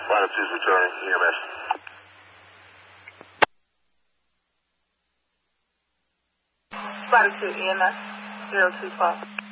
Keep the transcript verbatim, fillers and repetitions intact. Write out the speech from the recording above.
Latitude's returning E M S. Latitude E M S, zero two five.